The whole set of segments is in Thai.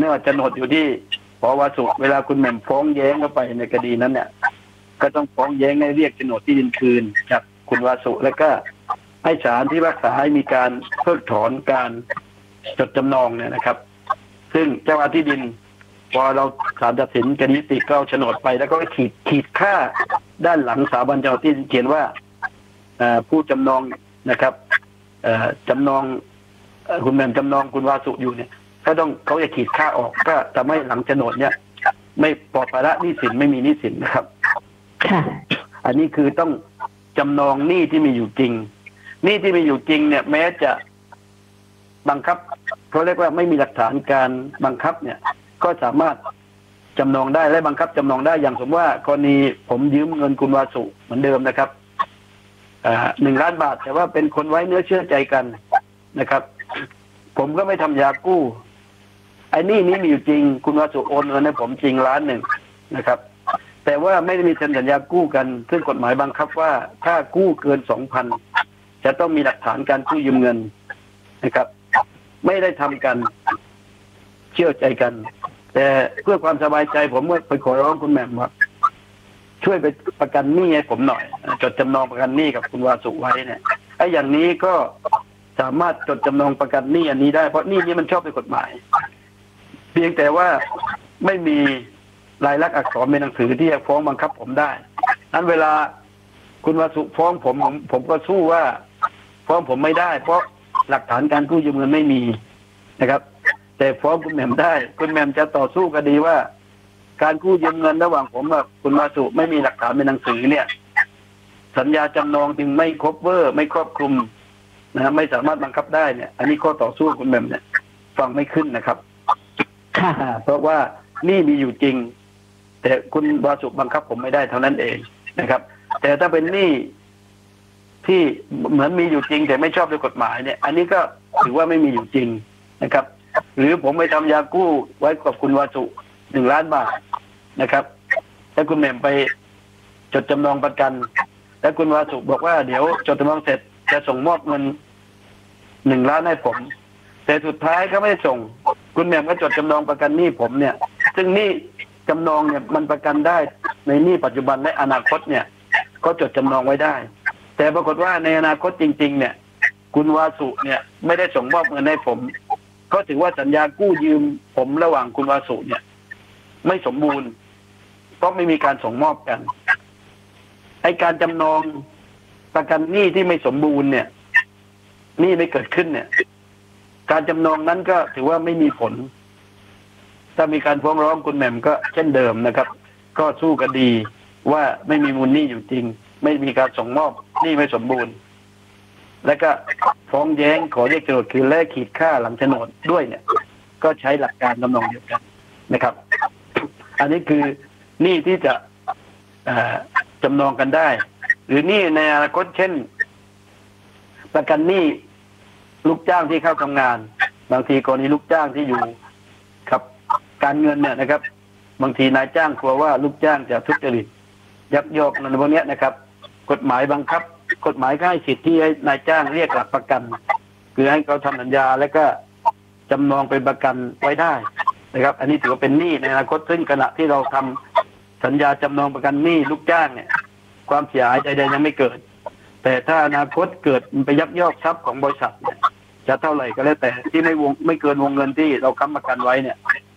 เนี่ยว่าโฉนดอยู่ที่ปวสุเวลาคุณแหม่มฟ้องแย้งเข้าไปในคดีนั้นเนี่ยก็ต้องฟ้องแย้งให้เรียกโฉนดที่ดินคืนจากคุณวาสุแล้วก็ให้ศาลที่พิพากษาให้มีการเพิกถอนการจดจำนองเนี่ยนะครับซึ่งเจ้าที่ดินพอเราศาลตัดสินคดีติก็เอาโฉนดไปแล้วก็ขีดค่าด้านหลังสถาบันเจ้าที่ดินเขียนว่าผู้จำนองนะครับจำนองคุณแหม่มจำนองคุณวาสุอยู่เนี่ยเขาจะขีดค่าออกก็ทำให้หลังโฉนดเนี่ยไม่ปลอดภาระหนี้สินไม่มีหนี้สินนะครับค่ะอันนี้คือต้องจำนองหนี้ที่มีอยู่จริงหนี้ที่มีอยู่จริงเนี่ยแม้จะบังคับเขาเรียกว่าไม่มีหลักฐานการบังคับเนี่ยก็สามารถจำนองได้และบังคับจำนองได้อย่างสมมติว่ากรณีผมยืมเงินคุณวาสุเหมือนเดิมนะครับ1 ล้านบาทแต่ว่าเป็นคนไว้เนื้อเชื่อใจกันนะครับผมก็ไม่ทำยากู้ไอ้นี่มีอยู่จริงคุณวาสุโอนเงินให้ผมจริง1 ล้านนะครับแต่ว่าไม่ได้มีเซ็นสัญญากู้กันซึ่งกฎหมายบังคับว่าถ้ากู้เกิน 2,000 จะต้องมีหลักฐานการกู้ยืมเงินนะครับไม่ได้ทำกันเชื่อใจกันแต่เพื่อความสบายใจผมเมื่อไปขอร้องคุณแหม่มว่าช่วยไปประกันหนี้ให้ผมหน่อยจดจำนองประกันหนี้กับคุณวาสุไว้เนี่ยไอ้อย่างนี้ก็สามารถจดจำนองประกันหนี้อันนี้ได้เพราะหนี้นี้มันชอบด้วยกฎหมายเพียงแต่ว่าไม่มีลายลักษณ์อักษรเป็นหนังสือที่จะฟ้องบังคับผมได้นั้นเวลาคุณวาสุฟ้องผมก็สู้ว่าฟ้องผมไม่ได้เพราะหลักฐานการกู้ยืมเงินไม่มีนะครับแต่ฟ้องคุณแหม่มได้คุณแหม่มจะต่อสู้คดีว่าการกู้ยืมเงินระหว่างผมกับคุณวาสุไม่มีหลักฐานเป็นหนังสือเนี่ยสัญญาจำนองจึงไม่ครอบไม่ครอบคลุมนะไม่สามารถบังคับได้เนี่ยอันนี้ข้อต่อสู้คุณแหม่มเนี่ยฟังไม่ขึ้นนะครับเพราะว่านี่มีอยู่จริงแต่คุณวาสุบังคับผมไม่ได้เท่านั้นเองนะครับแต่ถ้าเป็นหนี้ที่เหมือนมีอยู่จริงแต่ไม่ชอบด้วยกฎหมายเนี่ยอันนี้ก็ถือว่าไม่มีอยู่จริงนะครับหรือผมไปทำยากู้ไว้กับคุณวาสุ1 ล้านบาทนะครับถ้าคุณแหม่มไปจดจำนองประกันแล้วคุณวาสุบอกว่าเดี๋ยวจดจำนองเสร็จจะส่งมอบเงิน1 ล้านให้ผมแต่สุดท้ายก็ไม่ได้ส่งคุณแหม่มก็จดจำนองประกันหนี้ผมเนี่ยซึ่งหนี้จำนองเนี่ยมันประกันได้ในหนี้ปัจจุบันและอนาคตเนี่ยก็จดจำนองไว้ได้แต่ปรากฏว่าในอนาคตจริงๆเนี่ยคุณวาสุเนี่ยไม่ได้ส่งมอบเงินให้ผมก็ถือว่าสัญญากู้ยืมผมระหว่างคุณวาสุเนี่ยไม่สมบูรณ์เพราะไม่มีการส่งมอบกันไอ้การจำนองประกันหนี้ที่ไม่สมบูรณ์เนี่ยหนี้ไม่เกิดขึ้นเนี่ยการจำนองนั้นก็ถือว่าไม่มีผลถ้ามีการฟ้องร้องคุณแหม่มก็เช่นเดิมนะครับก็สู้คดีว่าไม่มีมูลหนี้อยู่จริงไม่มีการส่งมอบหนี้ไม่สมบูรณ์แล้วก็ฟ้องแย้งขอเรียกโฉนดคืนและขีดค่าหลังโฉนดด้วยเนี่ยก็ใช้หลักการทำนองเดียวกันนะครับอันนี้คือหนี้ที่จะจำนองกันได้หรือหนี้ในอนาคตเช่นประกันหนี้ลูกจ้างที่เข้าทำงานบางทีกรณีลูกจ้างที่อยู่ครับการเงินเนี่ยนะครับบางทีนายจ้างกลัวว่าลูกจ้างจะทุจริตยักยอกอะไรพวกนี้นะครับกฎหมายบังคับกฎหมายก็ให้สิทธิ์ที่ให้นายจ้างเรียกหลักประกันคือให้เขาทำสัญญาแล้วก็จำนองเป็นประกันไว้ได้นะครับอันนี้ถือว่าเป็นหนี้ในอนาคตซึ่งขณะที่เราทำสัญญาจำนองประกันหนี้ลูกจ้างเนี่ยความเสียหายใดๆยังไม่เกิดแต่ถ้าอนาคตเกิดไปยักยอกทรัพย์ของบริษัทเนี่ยจะเท่าไหร่ก็แล้วแต่ที่ไม่เกินวงเงินที่เราค้ำประกันไว้เนี่ย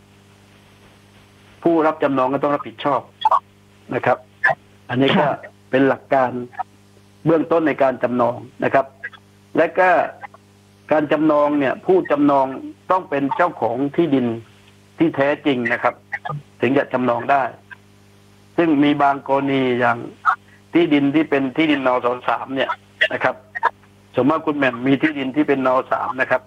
ผู้รับจำนองก็ต้องรับผิดชอบนะครับอันนี้ก็เป็นหลักการเบื้องต้นในการจำนองนะครับและก็การจำนองเนี่ยผู้จำนองต้องเป็นเจ้าของที่ดินที่แท้จริงนะครับถึงจะจำนองได้ซึ่งมีบางกรณีอย่างที่ดินที่เป็นที่ดินนส.3เนี่ยนะครับสมมติคุณแหม่มมีที่ดินที่เป็นน.3นะครับ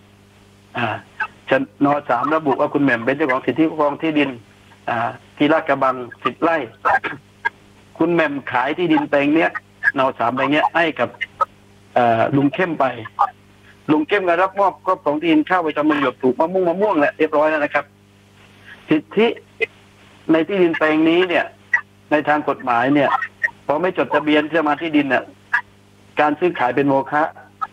น.3ระบุว่าคุณแหม่มเป็นเจ้าของสิทธิครอบครองที่ดินที่ลาดกระบัง10 ไร่คุณแหม่มขายที่ดินแปลงเนี้ยน.3แปลงเนี้ยให้กับลุงเข้มไปลุงเข้มก็รับมอบครอบครองที่ดินเข้าไปทำประโยชน์ปลูกมะม่วงแหละเรียบร้อยแล้วนะครับสิทธิในที่ดินแปลงนี้เนี่ยในทางกฎหมายเนี่ยพอไม่จดทะเบียนจะมาที่ดินเนี่ยการซื้อขายเป็นโมฆะ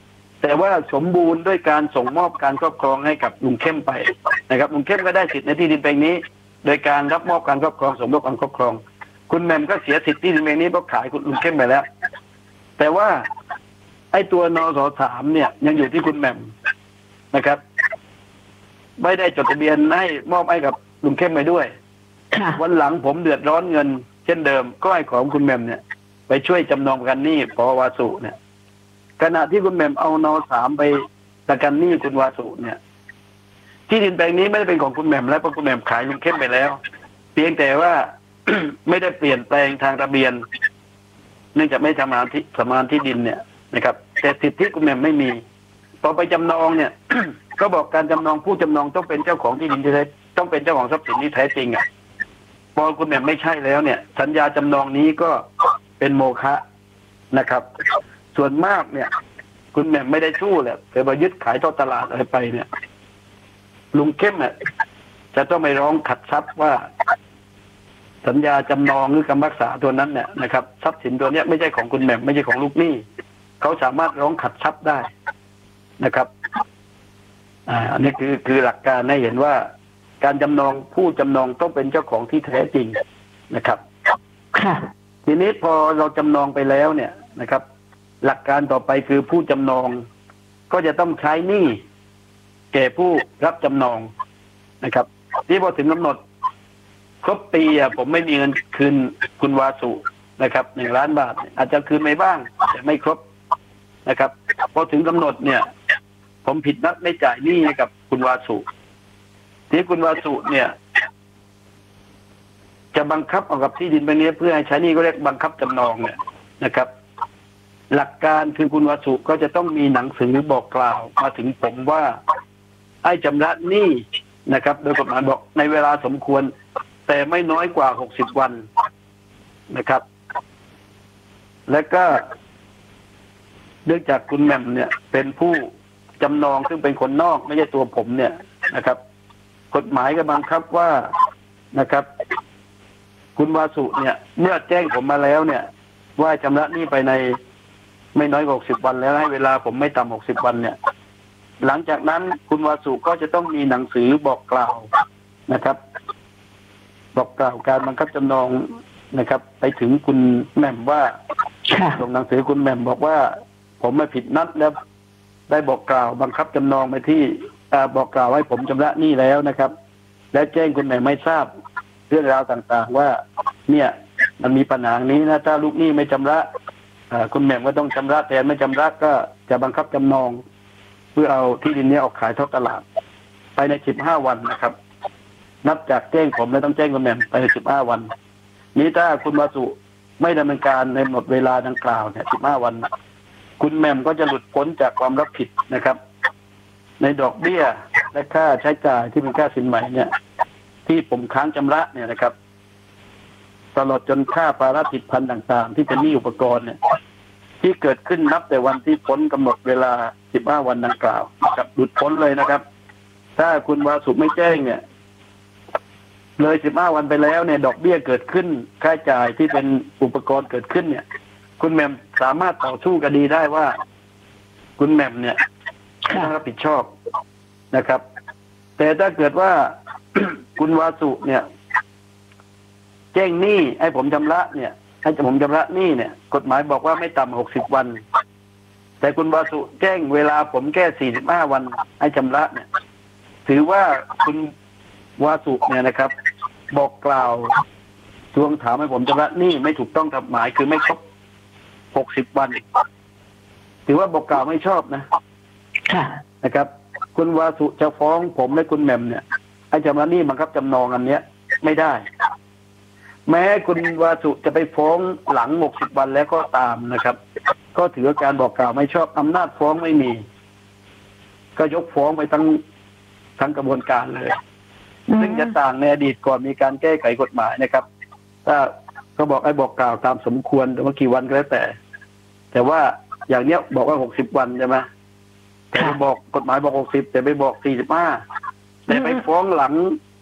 แต่ว่าสมบูรณ์ด้วยการส่งมอบการครอบครองให้กับลุงเข้มไปนะครับลุงเข้มก็ได้สิทธิ์ในที่ดินแปลงนี้ โดยการรับมอบการครอบครองสมรสการครอบครองคุณแหม่มก็เสียสิทธิ์ที่ดินแปลงนี้เพราะขายคุณลุงเข้มไปแล้ว แต่ว่าไอ้ตัวนส.3เนี่ยยังอยู่ที่คุณแหม่มนะครับไม่ได้จดทะเบียนให้มอบให้กับลุงเข้มไปด้วยวันหลังผมเดือดร้อนเงินเช่นเดิมก็ให้ของคุณแหม่มเนี่ยไปช่วยจำนองประกันหนี้ปวาสุเนี่ยขณะที่คุณแหม่มเอาน.3ไปประกันหนี้คุณวาสุเนี่ยที่ดินแปลงนี้ไม่ได้เป็นของคุณแหม่มแล้วเพราะคุณแหม่มขายลุงเข้มไปแล้วเพียงแต่ว่า ไม่ได้เปลี่ยนแปลงทางทะเบียนเนื่องจากไม่ทำงานที่สมานที่ดินเนี่ยนะครับแต่สิทธิคุณแหม่มไม่มีพอไปจำนองเนี่ย ก็บอกการจำนองผู้จำนองต้องเป็นเจ้าของที่ดินที่แท้ต้องเป็นเจ้าของทรัพย์สินที่แท้จริงอ่ะพอคุณแหม่มไม่ใช่แล้วเนี่ยสัญญาจำนองนี้ก็เป็นโมฆะนะครับ ส่วนมากเนี่ยคุณแหม่มไม่ได้สู้แหละแต่ไปยึดขายทอดตลาดอะไรไปเนี่ยลุงเข้มเนี่ยจะต้องไปร้องขัดทรัพย์ว่าสัญญาจำนองหรือคำรักษาตัวนั้นเนี่ยนะครับทรัพย์สินตัวเนี้ยไม่ใช่ของคุณแหม่มไม่ใช่ของลูกหนี้เขาสามารถร้องขัดทรัพย์ได้นะครับอันนี้คือหลักการให้เห็นว่าการจำนองผู้จำนองต้องเป็นเจ้าของที่แท้จริงนะครับค่ะทีนี้พอเราจำนองไปแล้วเนี่ยนะครับหลักการต่อไปคือผู้จำนองก็จะต้องใช้หนี้แก่ผู้รับจำนองนะครับที่พอถึงกำหนดครบปีผมไม่มีเงินคืนคุณวาสุนะครับ1 ล้านบาทอาจจะคืนไม่บ้างแต่ไม่ครบนะครับพอถึงกำหนดเนี่ยผมผิดนัดไม่จ่ายหนี้ให้กับคุณวาสุที่คุณวาสุเนี่ยจะบังคับเอากับที่ดินไปนี้เพื่อให้ใช้หนี้ก็เรียกบังคับจำนองเนี่ยนะครับหลักการคือคุณวาสุก็จะต้องมีหนังสือบอกกล่าวมาถึงผมว่าให้ชำระหนี้นะครับโดยกฎหมายบอกในเวลาสมควรแต่ไม่น้อยกว่า60 วันนะครับและก็เนื่องจากคุณแหม่มเนี่ยเป็นผู้จำนองซึ่งเป็นคนนอกไม่ใช่ตัวผมเนี่ยนะครับกฎหมายก็บังคับว่านะครับคุณวาสุเนี่ยเมื่อแจ้งผมมาแล้วเนี่ยว่าชำระหนี้ไปในไม่น้อยกว่า60 วันแล้วให้เวลาผมไม่ต่ำ60 วันเนี่ยหลังจากนั้นคุณวาสุก็จะต้องมีหนังสือบอกกล่าวนะครับบอกกล่าวการบังคับจำนองนะครับไปถึงคุณแหม่มว่าส่งหนังสือคุณแหม่มบอกว่าผมไม่ผิดนัดแล้วได้บอกกล่าวบังคับจำนองไปที่บอกกล่าวให้ผมชำระหนี้แล้วนะครับและแจ้งคุณแหม่มไม่ทราบเรื่องราวต่างๆว่าเนี่ยมันมีปัญหานี้นะถ้าลูกหนี้ไม่ชำระคุณแหม่มก็ต้องชำระแทนไม่ชำระก็จะบังคับจำนองเพื่อเอาที่ดินนี้ออกขายทอดตลาดภายใน15 วันนะครับนับจากแจ้งผมแล้วต้องแจ้งคุณแหม่มไปใน15 วันนี้ถ้าคุณวาสุไม่ดำเนินการในหมดเวลาดังกล่าวเนี่ย15 วันคุณแหม่มก็จะหลุดพ้นจากความรับผิดนะครับในดอกเบี้ยและค่าใช้จ่ายที่เป็นค่าสินใหม่เนี่ยที่ผมค้างชำระเนี่ยนะครับตลอดจนค่าภาระผิดพันต่างๆที่เป็นหนี้อุปกรณ์เนี่ยที่เกิดขึ้นนับแต่วันที่พ้นกำหนดเวลา15 วันดังกล่าวนะครับหลุดพ้นเลยนะครับถ้าคุณวาสุไม่แจ้งเนี่ยเลย15 วันไปแล้วเนี่ยดอกเบี้ยเกิดขึ้นค่าใช้จ่ายที่เป็นอุปกรณ์เกิดขึ้นเนี่ยคุณแหม่มสามารถต่อสู้คดีได้ว่าคุณแหม่มเนี่ยต้องรับผิดชอบนะครับแต่ถ้าเกิดว่า คุณวาสุเนี่ยแจ้งหนี้ให้ผมชำระเนี่ยให้ผมชำระหนี้เนี่ยกฎหมายบอกว่าไม่ต่ำ60 วันแต่คุณวาสุแจ้งเวลาผมแค่45 วันให้ชำระเนี่ยถือว่าคุณวาสุเนี่ยนะครับบอกกล่าวทวงถามให้ผมชำระหนี้ไม่ถูกต้องตามหมายคือไม่ครบ60 วันถือว่าบอกกล่าวไม่ชอบนะนะครับคุณวาสุจะฟ้องผมและคุณแหม่มเนี่ยให้ชำระหนี้บังคับจำนองอันเนี้ยไม่ได้แม้คุณวาสุจะไปฟ้องหลัง60 วันแล้วก็ตามนะครับก็ถือว่าการบอกกล่าวไม่ชอบอำนาจฟ้องไม่มีก็ยกฟ้องไปทั้งกระบวนการเลยซึ่งจะต่างในอดีตก่อนมีการแก้ไขกฎหมายนะครับถ้าเขาบอกให้บอกกล่าวตามสมควรแต่ว่ากี่วันก็แล้วแต่ว่าอย่างเนี้ยบอกว่า60 วันใช่ไหมแต่ไปบอกกฎหมายบอก60แต่ไปบอก45แต่ไปฟ้องหลัง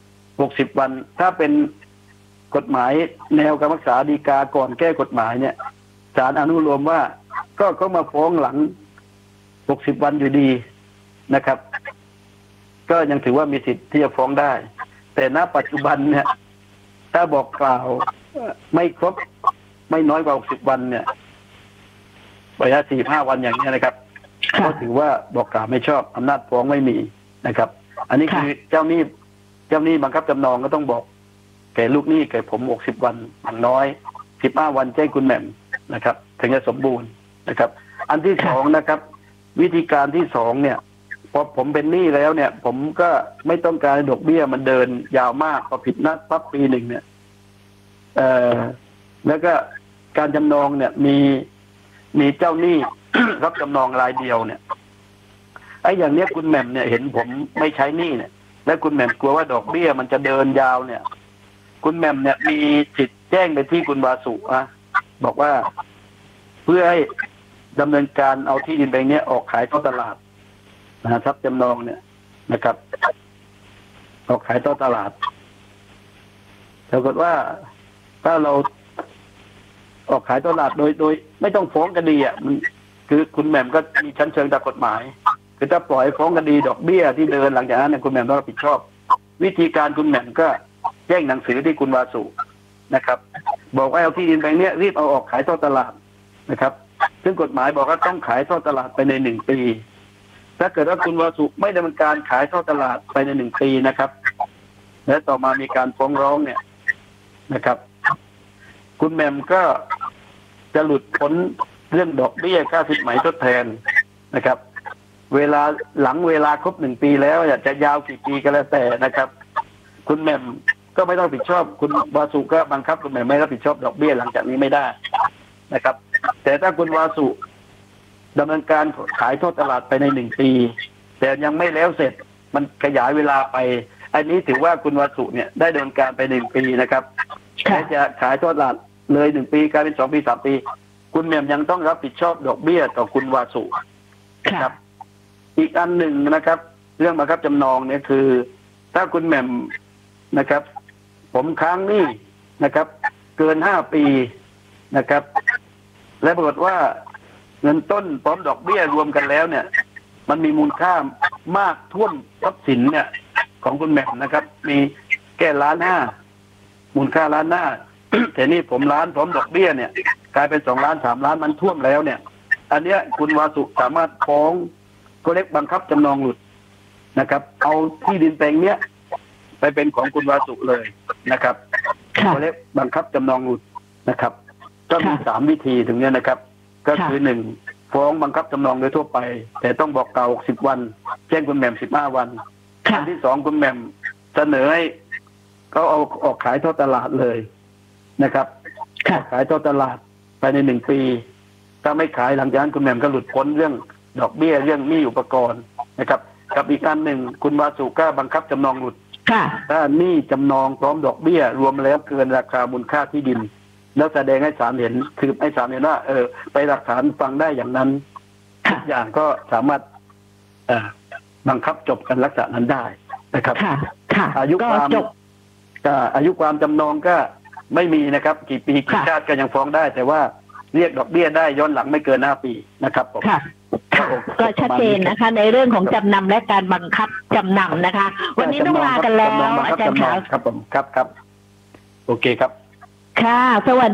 60 วันถ้าเป็นกฎหมายแนวการรักษาฎีกาก่อนแก้กฎหมายเนี่ยศาลอนุโลมว่าก็มาฟ้องหลัง 60 วันอยู่ดีนะครับก็ยังถือว่ามีสิทธิ์ที่จะฟ้องได้แต่ณปัจจุบันเนี่ยถ้าบอกกล่าวไม่ครบไม่น้อยกว่า60 วันเนี่ยระยะ45 วันอย่างนี้นะครับก็ถือว่าบอกกล่าวไม่ชอบอำนาจฟ้องไม่มีนะครับอันนี้คือเจ้าหนี้บังคับจำนองก็ต้องบอกแก่ลูกหนี้แก่ผม60 วันอย่างน้อย15 วันแจ้งคุณแหม่มนะครับถึงจะสมบูรณ์นะครับอันที่สองนะครับวิธีการที่สองเนี่ยพอผมเป็นหนี้แล้วเนี่ยผมก็ไม่ต้องการดอกเบี้ยมันเดินยาวมากพอผิดนัดปั๊บปีหนึ่งเนี่ยแล้วก็การจำนองเนี่ยมีเจ้าหนี้ รับจำนองรายเดียวเนี่ยไอ้อย่างเนี้ยคุณแหม่มเนี่ยเห็นผมไม่ใช้หนี้เนี่ยและคุณแหม่มกลัวว่าดอกเบี้ยมันจะเดินยาวเนี่ยคุณแหม่มเนี่ยมีสิทธิ์แจ้งไปที่คุณวาสุบอกว่าเพื่อให้ดำเนินการเอาที่ดินแปลงนี้ออกขายท่อตลาดทรัพย์จำนองเนี่ยนะครับออกขายท่อตลาดปรากฏว่าถ้าเราออกขายท่อตลาดโดยไม่ต้องฟ้องคดีมันคือคุณแหม่มก็มีชั้นเชิงตามกฎหมายคือถ้าปล่อยฟ้องคดีดอกเบี้ยที่เดินหลังจากนั้นเนี่ยคุณแหม่มต้องรับผิดชอบวิธีการคุณแหม่มก็แจ้งหนังสือที่คุณวาสุนะครับบอกว่าเอาที่ดินแปลงนี้รีบเอาออกขายท่อตลาดนะครับซึ่งกฎหมายบอกว่าต้องขายท่อตลาดไปใน1 ปีถ้าเกิดว่าคุณวาสุไม่ดำเนินการขายท่อตลาดไปใน1 ปีนะครับและต่อมามีการฟ้องร้องเนี่ยนะครับคุณแหม่มก็จะหลุดพ้นเรื่องดอกเบี้ยค่าสินไหมทดแทนนะครับเวลาหลังเวลาครบ1 ปีแล้วจะยาวกี่ปีก็แล้วแต่นะครับคุณแหม่มก็ไม่ต้องรับผิดชอบคุณวาสุก็บังคับคุณแหม่มไม่รับผิดชอบดอกเบี้ยหลังจากนี้ไม่ได้นะครับแต่ถ้าคุณวาสุดำเนินการขายท่อตลาดไปใน1 ปีแต่ยังไม่แล้วเสร็จมันขยายเวลาไปอันนี้ถือว่าคุณวาสุเนี่ยได้ดำเนินการไป1 ปีนะครับแค่จะขายท่อตลาดเลย1 ปีกลายเป็น2 ปี3 ปีคุณแหม่มยังต้องรับผิดชอบดอกเบี้ยต่อคุณวาสุนะครับอีกอันหนึ่งนะครับเรื่องบังคับจำนองเนี่ยคือถ้าคุณแหม่มนะครับผมค้างหนี้นะครับเกิน5 ปีนะครับและปรากฏว่าเงินต้นพร้อมดอกเบี้ยรวมกันแล้วเนี่ยมันมีมูลค่ามากท่วมทรัพย์สินเนี่ยของคุณแหม่มนะครับมีแค่1.5 ล้านมูลค่า1.5 ล้าน แต่นี่ผม1 ล้านพร้อมดอกเบี้ยเนี่ยกลายเป็น2 ล้าน3 ล้านมันท่วมแล้วเนี่ยอันเนี้ยคุณวาสุสามารถฟ้องก็เรียกบังคับจำนองหลุดนะครับเอาที่ดินแปลงเนี้ยไปเป็นของคุณวาสุเลยนะครับก็เรียกบังคับจำนองหลุดนะครับก็มี3 วิธีถึงเนี้ยนะครับก็คือ1ฟ้องบังคับจำนองโดยทั่วไปแต่ต้องบอกกล่าว60 วันแจ้งคุณแหม่ม15 วันอันที่2คุณแหม่มเสนอให้เขาเอาออกขายท่อตลาดเลยนะครับขายท่อตลาดภายใน1 ปีถ้าไม่ขายหลังจากนั้นคุณแหม่มก็หลุดพ้นเรื่องดอกเบี้ยเรื่องหนี้อุปกรณ์นะครับกับอีกอันหนึ่งคุณวาสุก็บังคับจำนองหลุดถ้าหนี้จำนองพร้อมดอกเบี้ยรวมแล้วเกินราคามูลค่าที่ดินแล้วแสดงให้ศาลเห็นคือให้ศาลเห็นว่าไปหลักฐานฟังได้อย่างนั้นทุกอย่างก็สามารถบังคับจบกันลักษณะนั้นได้นะครับอายุความจำนองก็ไม่มีนะครับกี่ปีกี่ชาติก็ยังฟ้องได้แต่ว่าเรียกดอกเบี้ยได้ย้อนหลังไม่เกิน5 ปีนะครับผมก็ชัดเจนนะคะในเรื่องของจำนำและการบังคับจำนำนะคะวันนี้ต้องลากันแล้วอาจารย์คะครับผมครับโอเคครับค่ะสวัสดี